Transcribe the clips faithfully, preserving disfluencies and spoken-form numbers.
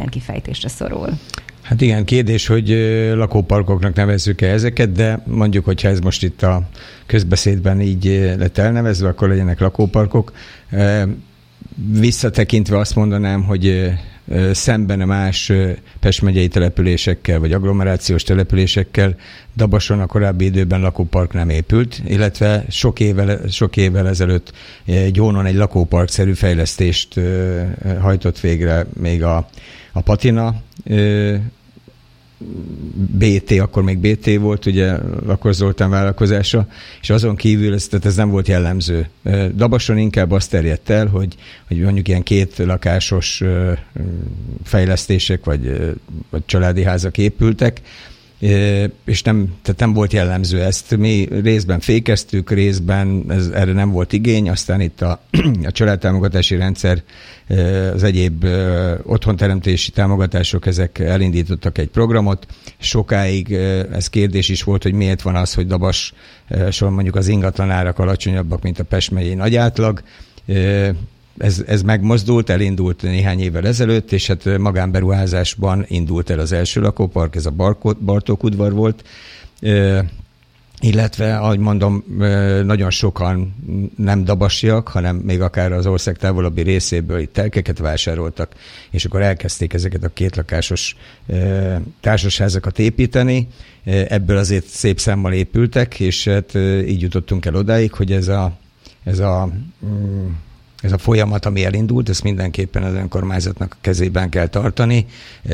milyen kifejtésre szorul? Hát igen, kérdés, hogy lakóparkoknak nevezzük-e ezeket, de mondjuk, hogyha ez most itt a közbeszédben így lett elnevezve, akkor legyenek lakóparkok. Visszatekintve azt mondanám, hogy szemben a más Pest megyei településekkel, vagy agglomerációs településekkel Dabason a korábbi időben lakópark nem épült, illetve sok évvel, sok évvel ezelőtt Gyónon egy lakóparkszerű fejlesztést hajtott végre még a, a Patina bé té, akkor még bé té volt, ugye Lakos Zoltán vállalkozása, és azon kívül ez, tehát ez nem volt jellemző. Dabason inkább azt terjedt el, hogy, hogy mondjuk ilyen két lakásos fejlesztések, vagy, vagy családi házak épültek, és nem, tehát nem volt jellemző ezt. Mi részben fékeztük, részben ez, erre nem volt igény, aztán itt a, a családtámogatási rendszer, az egyéb otthonteremtési támogatások, ezek elindítottak egy programot. Sokáig ez kérdés is volt, hogy miért van az, hogy Dabason mondjuk az ingatlanárak alacsonyabbak, mint a Pest megyei nagy átlag. Ez, ez megmozdult, elindult néhány évvel ezelőtt, és hát magánberuházásban indult el az első lakópark, ez a Bartók udvar volt, e, illetve, ahogy mondom, nagyon sokan nem dabasiak, hanem még akár az ország távolabbi részéből itt telkeket vásároltak, és akkor elkezdték ezeket a kétlakásos e, társasházakat építeni. Ebből azért szép számmal épültek, és hát így jutottunk el odáig, hogy ez a, ez a mm, Ez a folyamat, ami elindult, ezt mindenképpen az önkormányzatnak a kezében kell tartani.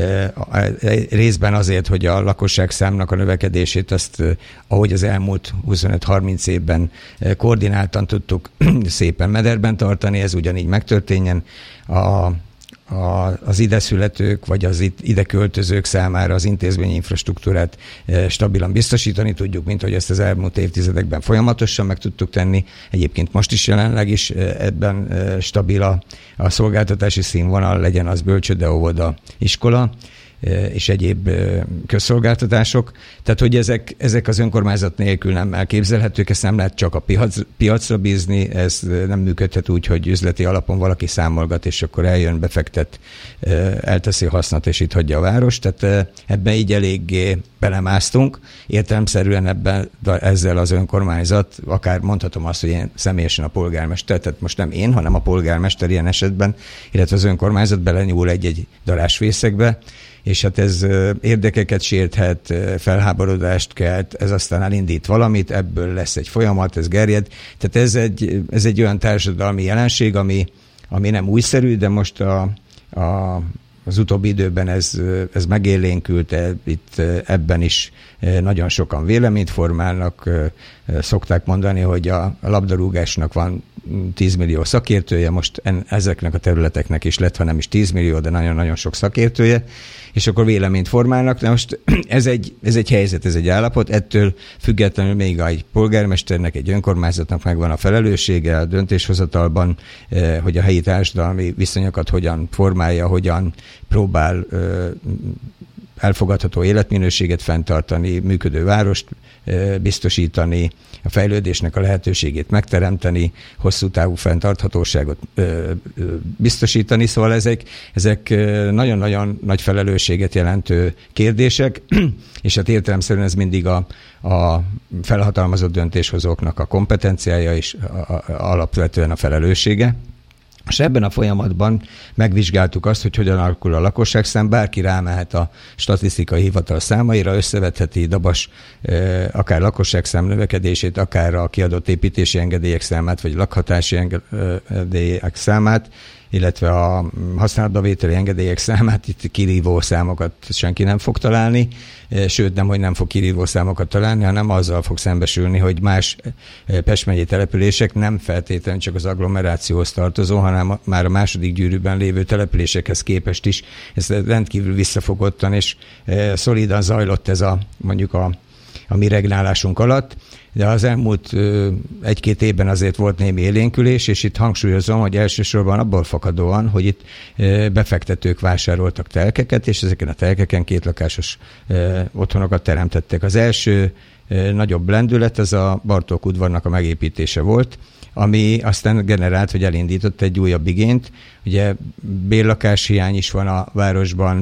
Részben azért, hogy a lakosságszámnak a növekedését azt, ahogy az elmúlt huszonöt-harminc évben koordináltan tudtuk szépen mederben tartani, ez ugyanígy megtörténjen. A A, az ideszületők, vagy az itt, ide költözők számára az intézményi infrastruktúrát e, stabilan biztosítani tudjuk, mint hogy ezt az elmúlt évtizedekben folyamatosan meg tudtuk tenni. Egyébként most is jelenleg is e, ebben e, stabil a, a szolgáltatási színvonal, legyen az bölcsőde, óvoda, iskola és egyéb közszolgáltatások. Tehát, hogy ezek, ezek az önkormányzat nélkül nem elképzelhetők, ezt nem lehet csak a piac, piacra bízni, ez nem működhet úgy, hogy üzleti alapon valaki számolgat, és akkor eljön, befektet, elteszi a hasznot, és itt hagyja a várost. Tehát ebben így eléggé belemásztunk. Értelemszerűen ebben, ezzel az önkormányzat, akár mondhatom azt, hogy én személyesen a polgármester, tehát most nem én, hanem a polgármester ilyen esetben, illetve az önkormányzat belenyúl egy-egy darásfészekbe, és hát ez érdekeket sérthet, felháborodást kelt, ez aztán elindít valamit, ebből lesz egy folyamat, ez gerjed. Tehát ez egy, ez egy olyan társadalmi jelenség, ami, ami nem újszerű, de most a, a, az utóbbi időben ez, ez megélénkült, itt ebben is nagyon sokan véleményt formálnak. Szokták mondani, hogy a, a labdarúgásnak van tíz millió szakértője, most en, ezeknek a területeknek is lett, ha nem is tíz millió, de nagyon-nagyon sok szakértője, és akkor véleményt formálnak. De most ez egy, ez egy helyzet, ez egy állapot, ettől függetlenül még egy polgármesternek, egy önkormányzatnak megvan a felelőssége a döntéshozatalban, hogy a helyi társadalmi viszonyokat hogyan formálja, hogyan próbál elfogadható életminőséget fenntartani, működő várost biztosítani, a fejlődésnek a lehetőségét megteremteni, hosszú távú fenntarthatóságot biztosítani. Szóval ezek, ezek nagyon-nagyon nagy felelősséget jelentő kérdések, és hát értelemszerűen ez mindig a, a felhatalmazott döntéshozóknak a kompetenciája és a, a, alapvetően a felelőssége. És ebben a folyamatban megvizsgáltuk azt, hogy hogyan alakul a lakosságszám, bárki rámehet a statisztikai hivatal számaira, összevetheti Dabas akár lakosságszám növekedését, akár a kiadott építési engedélyek számát, vagy lakhatási engedélyek számát, illetve a használatba vételi engedélyek számát, itt kirívó számokat senki nem fog találni, sőt nem, hogy nem fog kirívó számokat találni, hanem azzal fog szembesülni, hogy más Pest megyei települések nem feltétlenül csak az agglomerációhoz tartozó, hanem már a második gyűrűben lévő településekhez képest is. Ez rendkívül visszafogottan és szolidan zajlott ez a mondjuk a, a mi regnálásunk alatt. De az elmúlt egy-két évben azért volt némi élénkülés, és itt hangsúlyozom, hogy elsősorban abból fakadóan, hogy itt befektetők vásároltak telkeket, és ezeken a telkeken kétlakásos otthonokat teremtettek. Az első nagyobb lendület az a Bartók udvarnak a megépítése volt, ami aztán generált, hogy elindított egy újabb igényt. Ugye bérlakáshiány is van a városban,